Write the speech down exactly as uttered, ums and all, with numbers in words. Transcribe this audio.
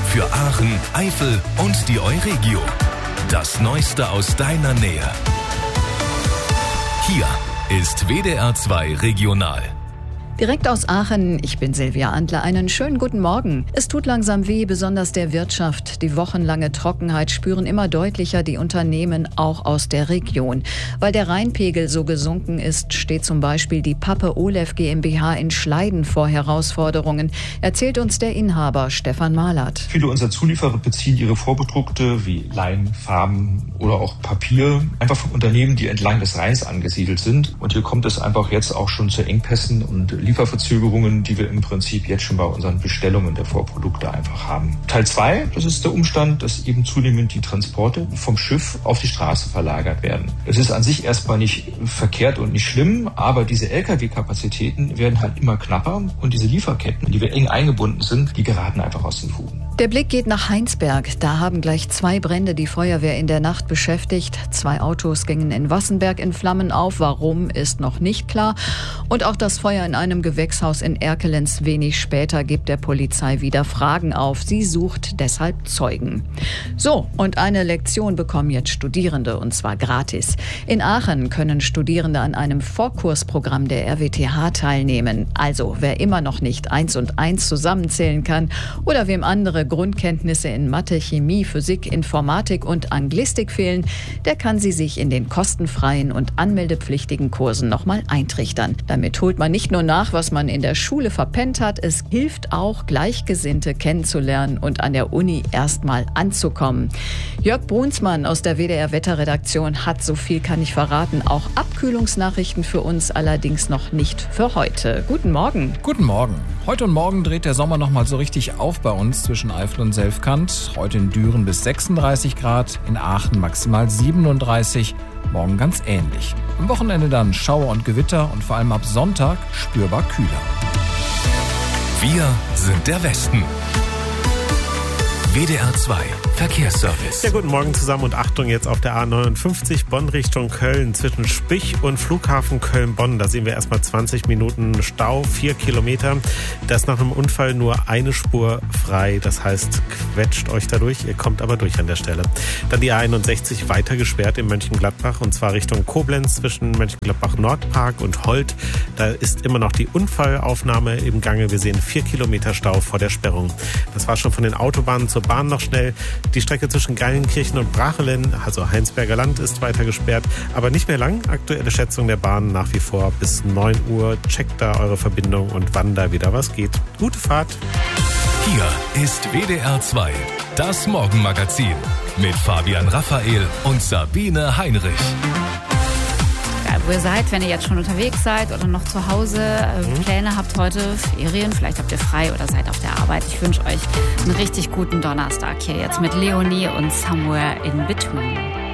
für Aachen, Eifel und die Euregio. Das Neueste aus deiner Nähe. Hier ist W D R zwei Regional. Direkt aus Aachen, ich bin Silvia Antler, einen schönen guten Morgen. Es tut langsam weh, besonders der Wirtschaft. Die wochenlange Trockenheit spüren immer deutlicher die Unternehmen auch aus der Region. Weil der Rheinpegel so gesunken ist, steht zum Beispiel die Pappe Olev GmbH in Schleiden vor Herausforderungen, erzählt uns der Inhaber Stefan Mahlert. Viele unserer Zulieferer beziehen ihre Vorprodukte wie Leim, Farben oder auch Papier einfach von Unternehmen, die entlang des Rheins angesiedelt sind. Und hier kommt es einfach jetzt auch schon zu Engpässen und Lieferverzögerungen, die wir im Prinzip jetzt schon bei unseren Bestellungen der Vorprodukte einfach haben. Teil zwei, das ist der Umstand, dass eben zunehmend die Transporte vom Schiff auf die Straße verlagert werden. Es ist an sich erstmal nicht verkehrt und nicht schlimm, aber diese L K W-Kapazitäten werden halt immer knapper und diese Lieferketten, in die wir eng eingebunden sind, die geraten einfach aus den Fugen. Der Blick geht nach Heinsberg. Da haben gleich zwei Brände die Feuerwehr in der Nacht beschäftigt. Zwei Autos gingen in Wassenberg in Flammen auf. Warum, ist noch nicht klar. Und auch das Feuer in einem Gewächshaus in Erkelenz wenig später gibt der Polizei wieder Fragen auf. Sie sucht deshalb Zeugen. So, und eine Lektion bekommen jetzt Studierende, und zwar gratis. In Aachen können Studierende an einem Vorkursprogramm der R W T H teilnehmen. Also, wer immer noch nicht eins und eins zusammenzählen kann oder wem andere Grundkenntnisse in Mathe, Chemie, Physik, Informatik und Anglistik fehlen, der kann sie sich in den kostenfreien und anmeldepflichtigen Kursen nochmal eintrichtern. Damit holt man nicht nur nach, was man in der Schule verpennt hat, es hilft auch, Gleichgesinnte kennenzulernen und an der Uni erstmal anzukommen. Jörg Brunsmann aus der W D R Wetterredaktion hat, so viel kann ich verraten, auch Abkühlungsnachrichten für uns, allerdings noch nicht für heute. Guten Morgen. Guten Morgen. Heute und morgen dreht der Sommer noch mal so richtig auf bei uns zwischen Eifel und Selfkant. Heute in Düren bis sechsunddreißig Grad, in Aachen maximal siebenunddreißig, morgen ganz ähnlich. Am Wochenende dann Schauer und Gewitter und vor allem ab Sonntag spürbar kühler. Wir sind der Westen. W D R zwei Verkehrsservice. Ja, guten Morgen zusammen und Achtung jetzt auf der A neunundfünfzig Bonn Richtung Köln zwischen Spich und Flughafen Köln-Bonn. Da sehen wir erstmal zwanzig Minuten Stau, vier Kilometer. Da ist nach einem Unfall nur eine Spur frei. Das heißt, quetscht euch dadurch. Ihr kommt aber durch an der Stelle. Dann die A einundsechzig weiter gesperrt in Mönchengladbach und zwar Richtung Koblenz zwischen Mönchengladbach-Nordpark und Holt. Da ist immer noch die Unfallaufnahme im Gange. Wir sehen vier Kilometer Stau vor der Sperrung. Das war schon von den Autobahnen zur Bahn noch schnell. Die Strecke zwischen Geilenkirchen und Brachelen, also Heinsberger Land, ist weiter gesperrt, aber nicht mehr lang. Aktuelle Schätzung der Bahn nach wie vor bis neun Uhr. Checkt da eure Verbindung und wann da wieder was geht. Gute Fahrt. Hier ist W D R zwei, das Morgenmagazin mit Fabian Raphael und Sabine Heinrich. Wo ihr seid, wenn ihr jetzt schon unterwegs seid oder noch zu Hause äh, mhm. Pläne habt heute, Ferien, vielleicht habt ihr frei oder seid auf der Arbeit. Ich wünsche euch einen richtig guten Donnerstag hier jetzt mit Leonie und Somewhere in Between.